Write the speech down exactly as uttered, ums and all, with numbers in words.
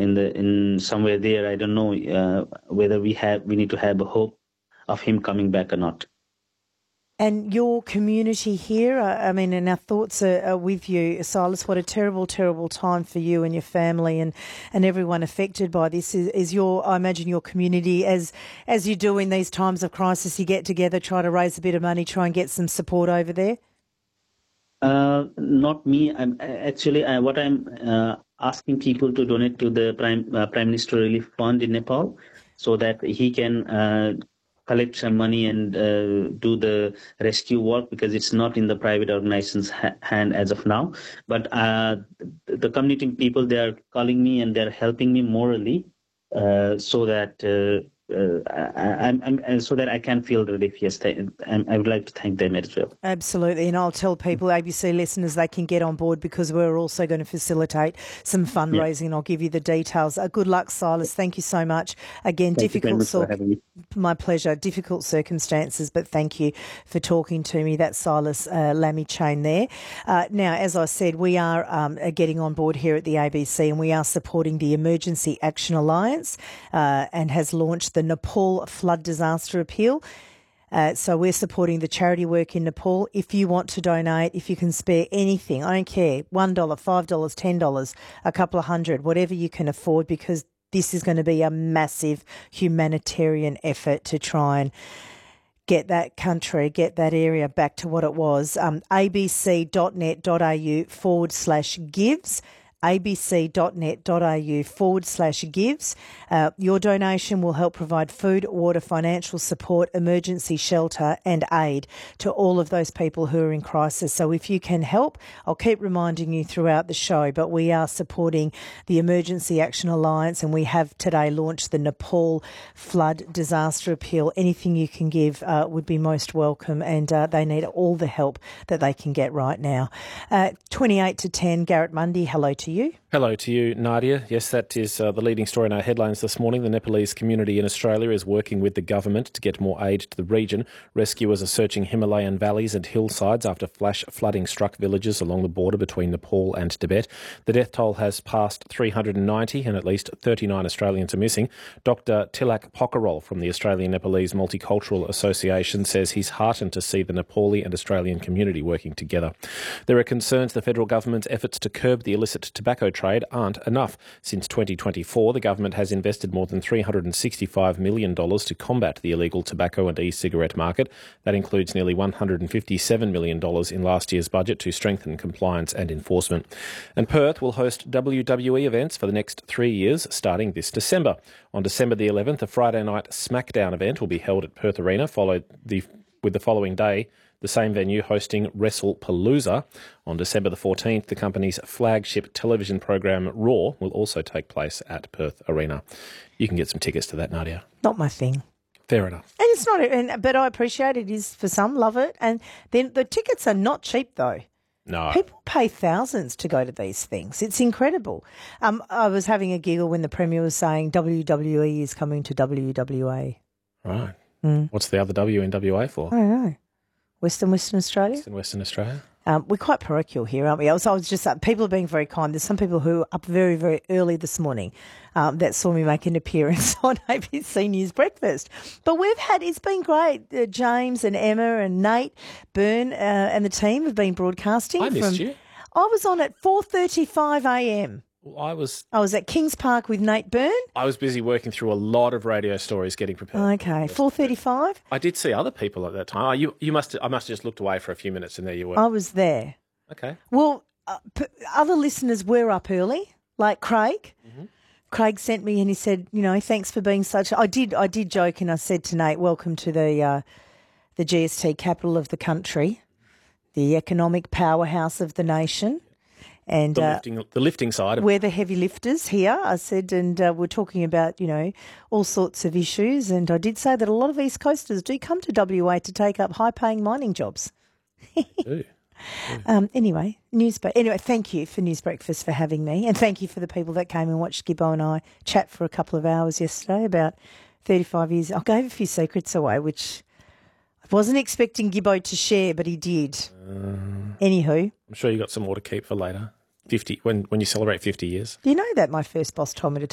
in the in somewhere there. I don't know uh, whether we have we need to have a hope of him coming back or not. And your community here, I mean, and our thoughts are, are with you, Silas. What a terrible, terrible time for you and your family and, and everyone affected by this. Is, is your, I imagine, your community, as as you do in these times of crisis, you get together, try to raise a bit of money, try and get some support over there? Uh, not me. I'm actually uh, what I'm uh, asking people to donate to the Prime uh, Prime Minister Relief Fund in Nepal, so that he can uh, collect some money and uh, do the rescue work, because it's not in the private organization's ha- hand as of now. But uh, the community people, they are calling me and they're helping me morally, uh, so that. Uh, Uh, I, I'm, I'm, so that I can feel relief. Yes, th- I would like to thank them as well. Absolutely, and I'll tell people, A B C listeners, they can get on board, because we're also going to facilitate some fundraising. Yeah. I'll give you the details. Uh, good luck, Silas. Thank you so much. Again, thank difficult. You so- for having me. My pleasure. Difficult circumstances, but thank you for talking to me. That's Silas uh, Lamichain there. Uh, now, as I said, we are um, getting on board here at the A B C, and we are supporting the Emergency Action Alliance uh, and has launched the Nepal Flood Disaster Appeal. Uh, so we're supporting the charity work in Nepal. If you want to donate, if you can spare anything, I don't care, one dollar, five dollars, ten dollars, a couple of hundred, whatever you can afford, because this is going to be a massive humanitarian effort to try and get that country, get that area back to what it was. Um, abc.net.au forward slash gives. abc.net.au forward slash gives. Uh, your donation will help provide food, water, financial support, emergency shelter and aid to all of those people who are in crisis. So if you can help, I'll keep reminding you throughout the show, but we are supporting the Emergency Action Alliance, and we have today launched the Nepal Flood Disaster Appeal. Anything you can give uh, would be most welcome, and uh, they need all the help that they can get right now. Uh, twenty-eight to ten, Garrett Mundy, hello to you. You? Hello to you, Nadia. Yes, that is uh, the leading story in our headlines this morning. The Nepalese community in Australia is working with the government to get more aid to the region. Rescuers are searching Himalayan valleys and hillsides after flash flooding struck villages along the border between Nepal and Tibet. The death toll has passed three hundred ninety and at least thirty-nine Australians are missing. Doctor Tilak Pokharel from the Australian Nepalese Multicultural Association says he's heartened to see the Nepali and Australian community working together. There are concerns the federal government's efforts to curb the illicit tobacco trade aren't enough. Since twenty twenty-four, the government has invested more than three hundred sixty-five million dollars to combat the illegal tobacco and e-cigarette market. That includes nearly one hundred fifty-seven million dollars in last year's budget to strengthen compliance and enforcement. And Perth will host W W E events for the next three years, starting this December. On December the eleventh, a Friday night SmackDown event will be held at Perth Arena, followed the, with the following day the same venue hosting WrestlePalooza. On December the fourteenth, the company's flagship television program Raw will also take place at Perth Arena. You can get some tickets to that, Nadia. Not my thing. Fair enough. And it's not, and, but I appreciate it is for some, love it. And then the tickets are not cheap though. No. People pay thousands to go to these things. It's incredible. Um, I was having a giggle when the Premier was saying W W E is coming to W W A. Right. Mm. What's the other W in W A for? I don't know. Western Western Australia? Western Western Australia. Um, we're quite parochial here, aren't we? I was, I was just, uh, people are being very kind. There's some people who are up very, very early this morning um, that saw me make an appearance on A B C News Breakfast. But we've had, it's been great. Uh, James and Emma and Nate Byrne uh, and the team have been broadcasting. I missed from, you. I was on at four thirty-five a.m. Well, I was I was at Kings Park with Nate Byrne. I was busy working through a lot of radio stories, getting prepared. Okay, four thirty-five. I did see other people at that time. Oh, you you must I must have just looked away for a few minutes, and there you were. I was there. Okay. Well, uh, p- other listeners were up early, like Craig. Mm-hmm. Craig sent me and he said, you know, thanks for being such. I did I did joke and I said to Nate, welcome to the uh, the G S T capital of the country, the economic powerhouse of the nation. And the uh, lifting, the lifting side. Of- we're the heavy lifters here, I said, and uh, we're talking about, you know, all sorts of issues. And I did say that a lot of East Coasters do come to W A to take up high-paying mining jobs. do. Um, anyway, news. But anyway, thank you for News Breakfast for having me, and thank you for the people that came and watched Gibbo and I chat for a couple of hours yesterday about thirty-five years. I gave a few secrets away, which I wasn't expecting Gibbo to share, but he did. Uh, Anywho, I'm sure you got some more to keep for later. Fifty when when you celebrate fifty years. Do you know that my first boss told me to